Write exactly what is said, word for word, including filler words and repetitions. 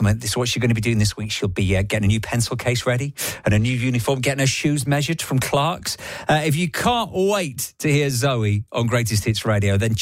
welcome her. This is what she's going to be doing this week. She'll be uh, getting a new pencil case ready and a new uniform, getting her shoes measured from Clark's. Uh, if you can't wait to hear Zoe on Greatest Hits Radio, then